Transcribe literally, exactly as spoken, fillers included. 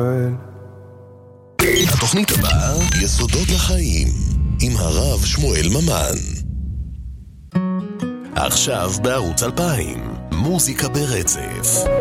התוכנית הבאה, יסודות לחיים, עם הרב שמואל ממן. עכשיו בערוץ אלפיים, מוזיקה ברצף.